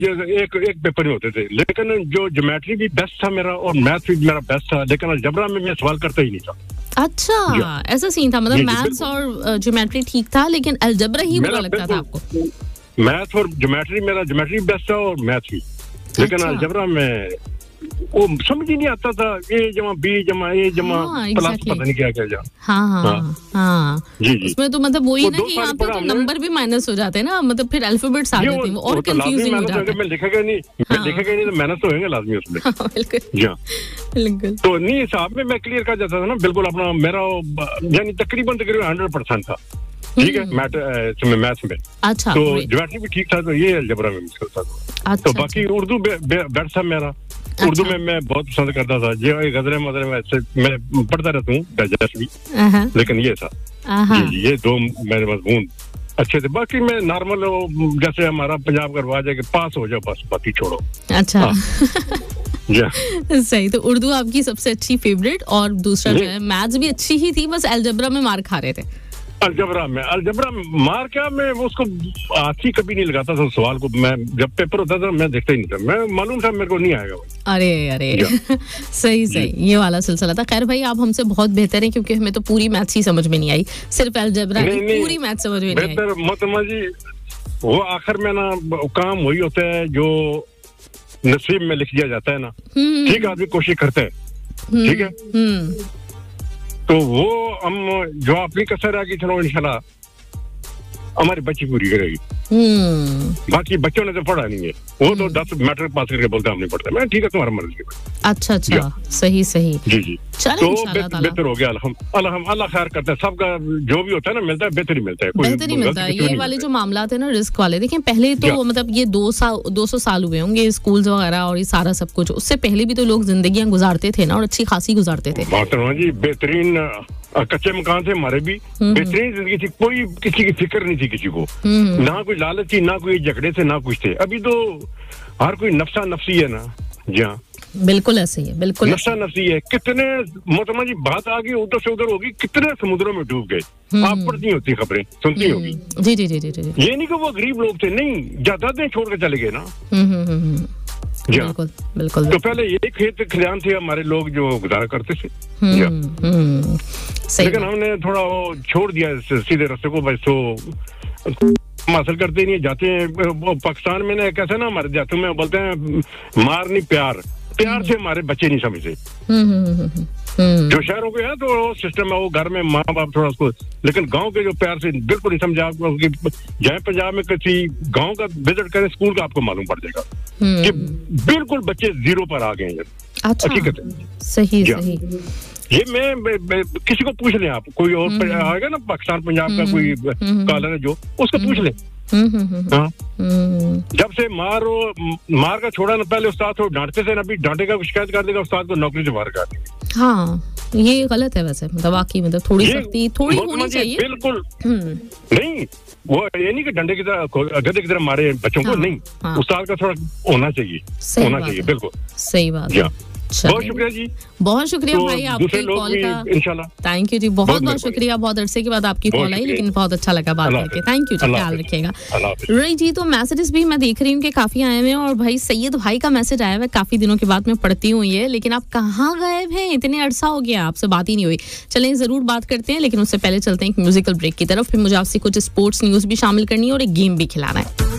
एक पेपर ही होते थे, लेकिन जो ज्योमेट्री भी बेस्ट था मेरा और मैथ भी मेरा बेस्ट था, लेकिन अलजेब्रा में मैं सवाल करता ही नहीं था। अच्छा, ऐसा सीन था, मतलब मैथ्स और ज्योमेट्री ठीक था लेकिन अलजेब्रा ही बुरा लगता था आपको। मैथ और ज्योमेट्री, मेरा ज्योमेट्री बेस्ट था और मैथ भी, लेकिन अलजेब्रा में वो समझ ही नहीं आता था, ए जमा बी जमा ए जमा प्लस पता नहीं क्या क्या। हाँ जी, उसमें तो मतलब वही ना कि यहाँ पे तो नंबर भी माइनस हो जाते हैं ना, मतलब फिर अल्फाबेट्स आ जाते हैं और कंफ्यूजिंग हो जाता है। मैं लिखेगा नहीं तो माइनस तो होंगे लाजमी उसमें। बिल्कुल। तो नहीं हिसाब में मैं क्लियर कर जाता था ना, बिल्कुल अपना मेरा यानी तकरीबन 100% था। ठीक है, मैथ में। अच्छा, तो ज्योमेट्री भी ठीक था, तो ये अलजेब्रा में मुश्किल था। तो बाकी उर्दू बेस्ट था मेरा। उर्दू में मैं बहुत पसंद करता था, ये गजरे मजरे में मैं पढ़ता रहता हूँ डाइजेस्ट भी, लेकिन ये था ये दो मेरे मजमून अच्छे थे। बाकी मैं नॉर्मल जैसे हमारा पंजाब का रिवाज है कि पास हो जाओ बस, बाकी छोड़ो। अच्छा सही। तो उर्दू आपकी सबसे अच्छी फेवरेट, और दूसरा जो है मैथ्स भी अच्छी ही थी, बस अलजेब्रा में मार खा रहे थे। अलजेब्रा में मार क्या, मैं उसको हाथ ही कभी नहीं लगाता था सवाल को। मैं जब पेपर होता था मैं देखता ही नहीं था, मैं मालूम था मेरे को नहीं आएगा। अरे सही ये वाला सिलसिला था। खैर भाई, आप हमसे बहुत बेहतर हैं, क्योंकि हमें तो पूरी मैथ्स ही समझ में नहीं आई, सिर्फ अलजेब्रा नहीं, पूरी मैथ्स समझ में नहीं आई। मोहतरमा जी, वो आखिर में ना काम वही होता है जो नसीब में लिख दिया जाता है ना। ठीक, आदमी कोशिश करते हैं, ठीक है, तो वो हम जो अपनी कसर है कि चलो इंशाल्लाह हमारी बच्ची पूरी करेगी। बाकी बच्चों ने तो पढ़ा नहीं है, वो तो 10 मैट्रिक पास करके बोलते हम नहीं पढ़ते। मैं ठीक है, तुम्हारा मर्जी। अच्छा सही जी तो बेहतर हो गया। अल्लाह खैर करता है, सबका जो भी होता है ना मिलता है, बेहतर ही मिलता है। ये वाले जो मामला थे ना रिस्क वाले, देखें पहले तो मतलब ये 200 साल हुए होंगे स्कूल वगैरह और ये सारा सब कुछ, उससे पहले भी तो लोग जिंदगियां गुजारते थे ना, और अच्छी खासी गुजारते थे। जी बेहतरीन कच्चे मकान थे हमारे भी, बेहतरीन जिंदगी थी, कोई किसी की फिक्र नहीं थी किसी को, ना कोई लालच थी, ना कोई झगड़े थे, ना कुछ थे। अभी तो हर कोई नफ्सा नफ्सी है ना। जी हाँ, बिल्कुल ऐसे ही है, बिल्कुल नफ्सा नफ्सी है। कितने मोहतरमा जी बात आ गई उधर से उधर होगी, कितने समुद्रों में डूब गए। आप पढ़ती होती खबरें, सुनती होगी। जी ये नहीं कि वो गरीब लोग थे, नहीं, जायदादें छोड़ के चले गए ना। बिल्कुल। तो पहले ये खेत खलियान थे हमारे, लोग जो गुजारा करते थे। लेकिन हमने थोड़ा वो छोड़ दिया सीधे रास्ते को, बस तो हासिल करते नहीं जाते हैं। वो पाकिस्तान में ना कैसा ना हमारे जाते में बोलते हैं मार नहीं प्यार से हमारे बच्चे नहीं समझते। जो शहरों के है तो सिस्टम है, वो घर में माँ बाप थोड़ा उसको, लेकिन गांव के जो प्यार से बिल्कुल नहीं समझा आपको। जाए पंजाब में किसी गांव का विजिट करें, स्कूल का आपको मालूम पड़ जाएगा कि बिल्कुल बच्चे जीरो पर आ गए हैं। हकीकत है। सही ये मैं किसी को पूछ लें, आप कोई और आएगा ना पाकिस्तान पंजाब का कोई कॉलर है जो, उसको पूछ लें। जब से मार का छोड़ा ना, पहले उस्ताद को डांटते थे ना, अभी डांटेगा शिकायत कर देगा उस्ताद को, नौकरी से बाहर कर देगा। हाँ, ये गलत है वैसे, मतलब वाकई मतलब थोड़ी सख्ती थोड़ी होनी चाहिए। बिल्कुल नहीं, वो ये नहीं कि डंडे की तरह गधे की तरह मारे बच्चों को, नहीं, उस्ताद का थोड़ा होना चाहिए, बिल्कुल सही बात है। बहुत शुक्रिया जी, बहुत शुक्रिया भाई आपके कॉल का, इंशाल्लाह। थैंक यू जी, बहुत शुक्रिया। बहुत अरसे के बाद आपकी कॉल आई, लेकिन बहुत अच्छा लगा बात करके। थैंक यू जी, ख्याल रखिएगा। राइट जी, तो मैसेजेस भी मैं देख रही हूँ कि काफी आए हुए हैं, और भाई सैयद भाई का मैसेज आया हुआ है, काफी दिनों के बाद मैं पढ़ती हूँ ये, लेकिन आप कहाँ गायब हैं, इतने अरसा हो गया आपसे बात ही नहीं हुई। चलें जरूर बात करते हैं, लेकिन उससे पहले चलते हैं एक म्यूजिकल ब्रेक की तरफ, फिर मुझे आपसे कुछ स्पोर्ट्स न्यूज भी शामिल करनी है और एक गेम भी खिलाना है।